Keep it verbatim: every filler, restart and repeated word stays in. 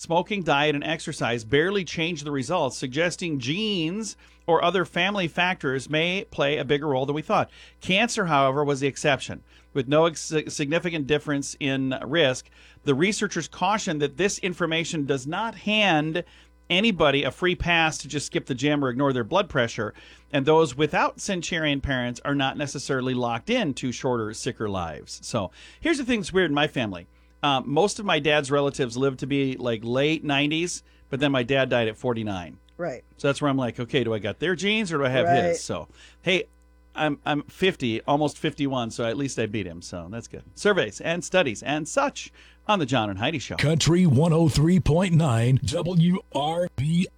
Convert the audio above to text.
smoking, diet, and exercise barely change the results, suggesting genes or other family factors may play a bigger role than we thought. Cancer, however, was the exception. With no ex- significant difference in risk, the researchers cautioned that this information does not hand anybody a free pass to just skip the gym or ignore their blood pressure, and those without centurion parents are not necessarily locked into shorter, sicker lives. So here's the thing that's weird in my family. Um, most of my dad's relatives lived to be like late nineties, but then my dad died at forty-nine. Right. So that's where I'm like, okay, do I got their genes or do I have Right. his? So, hey, I'm I'm fifty, almost fifty-one, so at least I beat him. So that's good. Surveys and studies and such on the John and Heidi Show. Country one oh three point nine W R B